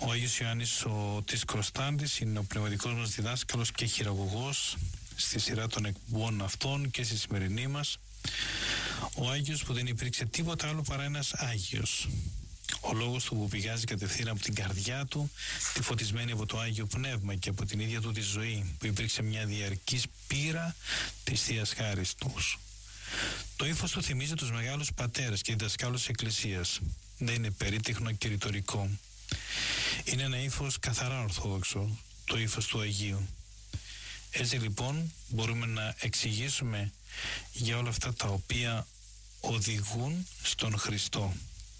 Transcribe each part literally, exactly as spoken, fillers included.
Ο Άγιος Ιωάννης ο της Κροστάντης είναι ο πνευματικός μας διδάσκαλος και χειραγωγός στη σειρά των εκπομπών αυτών και στη σημερινή μας. Ο Άγιος που δεν υπήρξε τίποτα άλλο παρά ένας Άγιος. Ο λόγος του που πηγάζει κατευθείαν από την καρδιά του, τη φωτισμένη από το Άγιο Πνεύμα και από την ίδια του τη ζωή, που υπήρξε μια διαρκής πείρα της Θείας Χάρις τους. Το ύφος του θυμίζει τους μεγάλους πατέρες και διδασκάλους της Εκκλησίας. Δεν είναι περίτεχνο και ρητορικό. Είναι ένα ύφος καθαρά ορθόδοξο, το ύφος του Αγίου. Έτσι λοιπόν μπορούμε να εξηγήσουμε για όλα αυτά τα οποία οδηγούν στον Χριστό.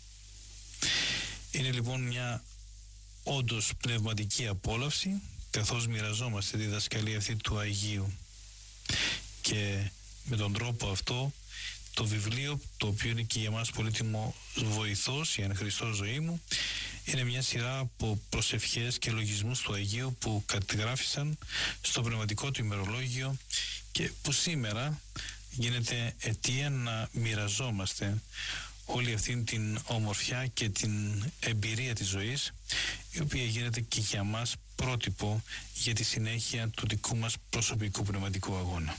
Είναι λοιπόν μια όντως πνευματική απόλαυση, καθώς μοιραζόμαστε τη διδασκαλία αυτή του Αγίου. Και με τον τρόπο αυτό το βιβλίο, το οποίο είναι και για μας πολύτιμο βοηθός, η Εν Χριστώ ζωή μου, είναι μια σειρά από προσευχές και λογισμούς του Αγίου που κατεγράφησαν στο πνευματικό του ημερολόγιο και που σήμερα γίνεται αιτία να μοιραζόμαστε όλη αυτή την ομορφιά και την εμπειρία της ζωής, η οποία γίνεται και για μας πρότυπο για τη συνέχεια του δικού μας προσωπικού πνευματικού αγώνα.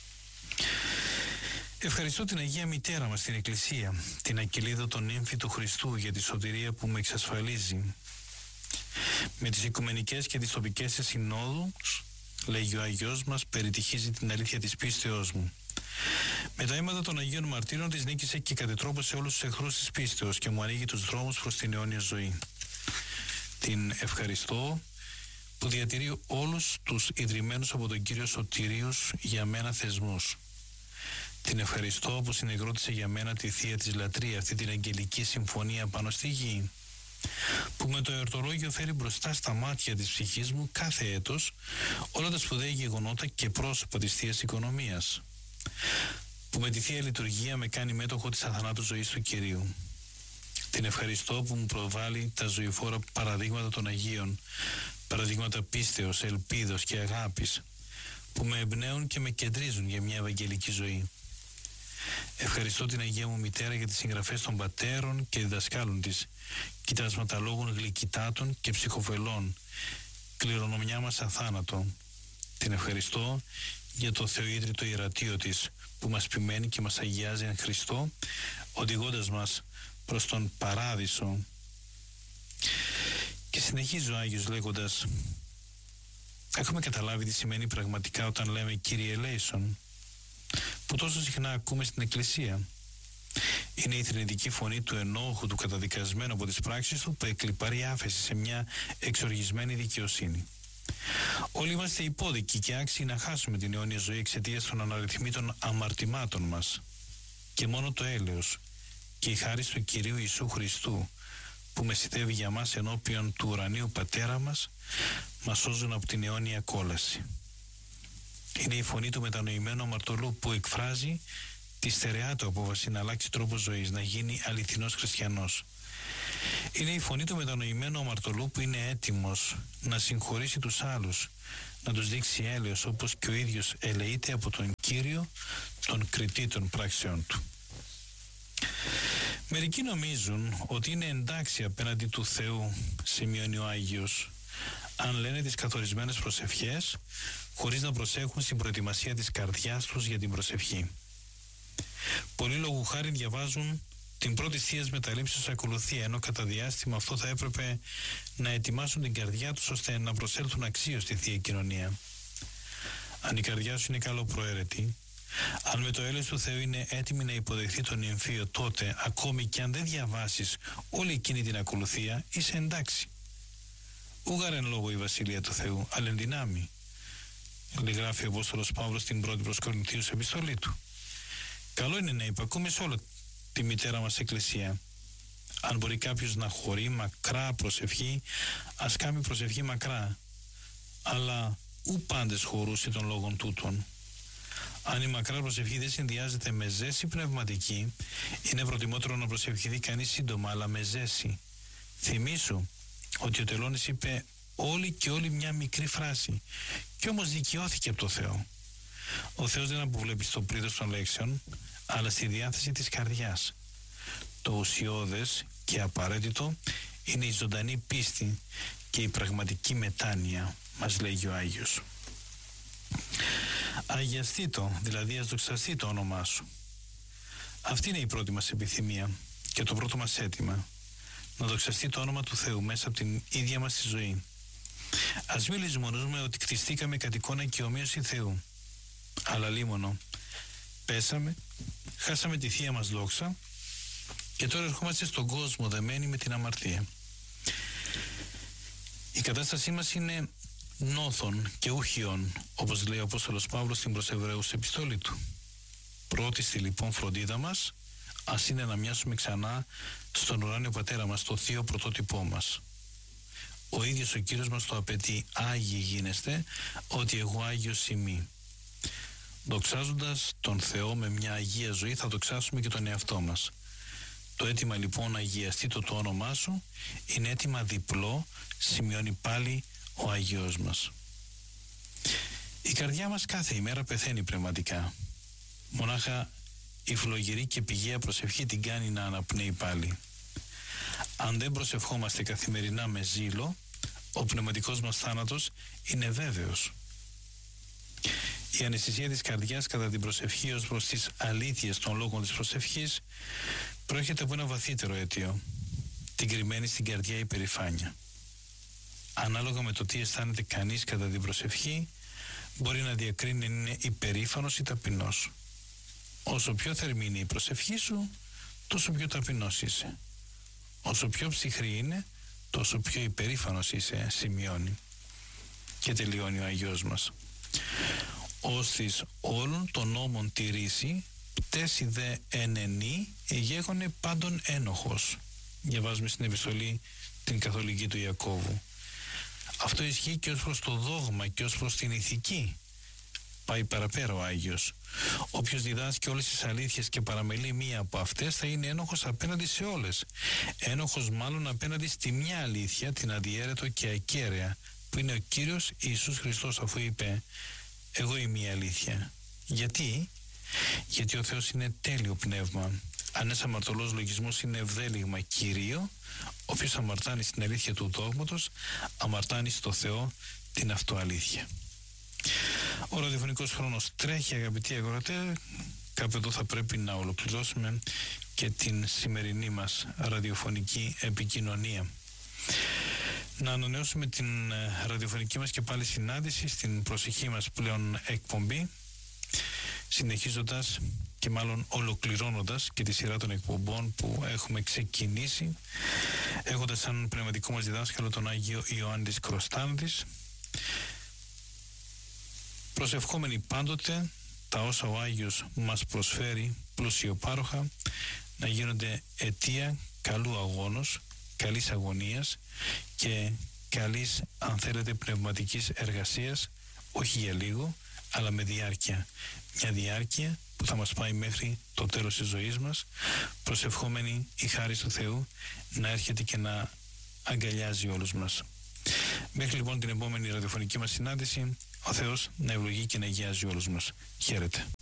Ευχαριστώ την Αγία Μητέρα μας, την Εκκλησία, την ακελίδωτο νύμφη του Χριστού, για τη σωτηρία που με εξασφαλίζει. Με τις οικουμενικές και τις τοπικές της συνόδους, λέγει ο Άγιος μας, περιτυχίζει την αλήθεια της πίστεώς μου. Με τα αίματα των Αγίων Μαρτύρων της νίκησε και κατετρόπωσε όλους τους εχθρούς της πίστεως και μου ανοίγει τους δρόμους προς την αιώνια ζωή. Την ευχαριστώ που διατηρεί όλους τους ιδρυμένους από τον Κύριο Σωτηρίους για μένα θεσμούς. Την ευχαριστώ που συνεγρότησε για μένα τη Θεία της Λατρεία, αυτή την αγγελική συμφωνία πάνω στη γη, που με το εορτολόγιο φέρει μπροστά στα μάτια της ψυχής μου κάθε έτος όλα τα σπουδαία γεγονότα και πρόσωπα της Θείας Οικονομίας, που με τη Θεία Λειτουργία με κάνει μέτοχο της αθανάτου ζωής του Κυρίου. Την ευχαριστώ που μου προβάλλει τα ζωηφόρα παραδείγματα των Αγίων, παραδείγματα πίστεως, ελπίδος και αγάπης, που με εμπνέουν και με κεντρίζουν για μια ευαγγελική ζωή. Ευχαριστώ την Αγία μου Μητέρα για τις συγγραφές των πατέρων και διδασκάλων της, κοιτάσματα λόγων γλυκυτάτων και ψυχοφελών, κληρονομιά μας αθάνατο. Την ευχαριστώ για το θεοίδρυτο ιερατείο της, που μας ποιμένει και μας αγιάζει εν Χριστώ, οδηγώντας μας προς τον παράδεισο. Και συνεχίζει ο Άγιος λέγοντας: έχουμε καταλάβει τι σημαίνει πραγματικά όταν λέμε Κύριε ελέησον, που τόσο συχνά ακούμε στην Εκκλησία. Είναι η θρηνητική φωνή του ενόχου, του καταδικασμένου από τις πράξεις του, που εκλιπαρεί άφεση σε μια εξοργισμένη δικαιοσύνη. Όλοι είμαστε υπόδικοι και άξιοι να χάσουμε την αιώνια ζωή εξαιτίας των αναρρυθμίτων αμαρτημάτων μας. Και μόνο το έλεος και η χάρις του Κυρίου Ιησού Χριστού, που μεσητεύει για μας ενώπιον του ουρανίου Πατέρα μας, μας σώζουν από την αιώνια κόλαση. Είναι η φωνή του μετανοημένου αμαρτωλού που εκφράζει τη στερεά του απόφαση να αλλάξει τρόπο ζωής, να γίνει αληθινός χριστιανός. Είναι η φωνή του μετανοημένου αμαρτωλού που είναι έτοιμος να συγχωρήσει τους άλλους, να τους δείξει έλεος, όπως και ο ίδιος ελεείται από τον Κύριο, τον κριτή των πράξεων του. Μερικοί νομίζουν ότι είναι εντάξει απέναντι του Θεού, σημειώνει ο Άγιος, αν λένε τις καθορισμένες προσευχές χωρίς να προσέχουν στην προετοιμασία της καρδιάς τους για την προσευχή. Πολλοί λόγου χάρη διαβάζουν την πρώτη θείας μεταλήψεως ακολουθία, ενώ κατά διάστημα αυτό θα έπρεπε να ετοιμάσουν την καρδιά τους ώστε να προσέλθουν αξίως στη Θεία Κοινωνία. Αν η καρδιά σου είναι καλοπροαίρετη, αν με το έλεος του Θεού είναι έτοιμη να υποδεχθεί τον νυμφίο, τότε ακόμη και αν δεν διαβάσεις όλη εκείνη την ακολουθία, είσαι εντάξει. Ούγαρεν λόγω η Βασιλεία του Θεού, αλλά εν δυνάμει, γράφει ο Απόστολος Παύλος στην πρώτη προς Κορινθίους επιστολή του. Καλό είναι να υπακούμε σε όλη τη μητέρα μας Εκκλησία. Αν μπορεί κάποιος να χωρεί μακρά προσευχή, ας κάνει προσευχή μακρά, αλλά ου πάντες χωρούσε των λόγων τούτων. Αν η μακρά προσευχή δεν συνδυάζεται με ζέση πνευματική, είναι προτιμότερο να προσευχηθεί κανείς σύντομα, αλλά με ζέση. Θυμήσου ότι ο Τελώνης είπε όλη και όλη μια μικρή φράση, και όμως δικαιώθηκε από το Θεό. Ο Θεός δεν αποβλέπει στο πλήθος των λέξεων, αλλά στη διάθεση της καρδιάς. Το ουσιώδες και απαραίτητο είναι η ζωντανή πίστη και η πραγματική μετάνοια, μας λέγει ο Άγιος. Αγιαστεί το, δηλαδή ας δοξαστεί το όνομά σου. Αυτή είναι η πρώτη μας επιθυμία και το πρώτο μας αίτημα. Να δοξαστεί το όνομα του Θεού μέσα από την ίδια μας τη ζωή. Ας μην λησμονούμε ότι κτιστήκαμε κατ' εικόνα και ομοίωση Θεού. Αλλά λίμωνο, πέσαμε, χάσαμε τη θεία μας δόξα και τώρα ερχόμαστε στον κόσμο δεμένοι με την αμαρτία. Η κατάστασή μας είναι νόθων και ούχιον, όπως λέει ο Απόστολος Παύλος στην προς Εβραίους επιστόλη του. Πρώτιστη λοιπόν φροντίδα μας, ας είναι να μοιάσουμε ξανά στον ουράνιο Πατέρα μας, το θείο πρωτότυπό μας. Ο ίδιος ο Κύριος μας το απαιτεί, Άγιοι γίνεστε, ότι εγώ Άγιος είμαι. Δοξάζοντας τον Θεό με μια αγία ζωή θα δοξάσουμε και τον εαυτό μας. Το αίτημα λοιπόν να αγιαστεί το, το όνομά σου είναι αίτημα διπλό, σημειώνει πάλι ο Άγιος μας. Η καρδιά μας κάθε ημέρα πεθαίνει πνευματικά. Μονάχα η φλογερή και πηγαία προσευχή την κάνει να αναπνέει πάλι. Αν δεν προσευχόμαστε καθημερινά με ζήλο, ο πνευματικός μας θάνατος είναι βέβαιος. Η αναισθησία της καρδιάς κατά την προσευχή ως προς τις αλήθειες των λόγων της προσευχής προέρχεται από ένα βαθύτερο αίτιο, την κρυμμένη στην καρδιά υπερηφάνεια. Ανάλογα με το τι αισθάνεται κανείς κατά την προσευχή, μπορεί να διακρίνει αν είναι υπερήφανος ή ταπεινός. Όσο πιο θερμή είναι η προσευχή σου, τόσο πιο ταπεινός είσαι. Όσο πιο ψυχρή είναι, τόσο πιο υπερήφανος είσαι, σημειώνει. Και τελειώνει ο Αγιός μας. Όστις όλων των νόμων τηρήσει, πτέσει δε ενενή, εγέγονε πάντων ένοχος. Διαβάζουμε στην επιστολή την καθολική του Ιακώβου. Αυτό ισχύει και ως προς το δόγμα και ως προς την ηθική. Πάει παραπέρα ο Άγιος. Όποιος διδάσκει όλες τις αλήθειες και παραμελεί μία από αυτές θα είναι ένοχος απέναντι σε όλες. Ένοχος μάλλον απέναντι στη μια αλήθεια, την αδιέρετο και ακέραια, που είναι ο Κύριος Ιησούς Χριστός, αφού είπε «Εγώ είμαι η αλήθεια». Γιατί? Γιατί ο Θεός είναι τέλειο πνεύμα. Αν ένας αμαρτωλός λογισμός είναι ευδέλιγμα Κυρίο, όποιος αμαρτάνει στην αλήθεια του δόγματος, αμαρτάνει στο Θεό την αυτοαλήθεια. Ο ραδιοφωνικός χρόνος τρέχει, αγαπητοί αγορατέ. Κάπου εδώ θα πρέπει να ολοκληρώσουμε και την σημερινή μας ραδιοφωνική επικοινωνία. Να ανανεώσουμε την ραδιοφωνική μας και πάλι συνάντηση στην προσεχή μας πλέον εκπομπή, συνεχίζοντας και μάλλον ολοκληρώνοντας και τη σειρά των εκπομπών που έχουμε ξεκινήσει, έχοντας σαν πνευματικό μας διδάσκαλο τον Άγιο Ιωάννη Κροστάνδης, προσευχόμενοι πάντοτε τα όσα ο Άγιος μας προσφέρει πλουσιοπάροχα να γίνονται αιτία καλού αγώνος, καλής αγωνίας και καλής, αν θέλετε, πνευματικής εργασίας, όχι για λίγο, αλλά με διάρκεια. Μια διάρκεια που θα μας πάει μέχρι το τέλος της ζωής μας, προσευχόμενοι η χάρις του Θεού να έρχεται και να αγκαλιάζει όλους μας. Μέχρι λοιπόν την επόμενη ραδιοφωνική μας συνάντηση, ο Θεός να ευλογεί και να αγιάζει όλους μας. Χαίρετε.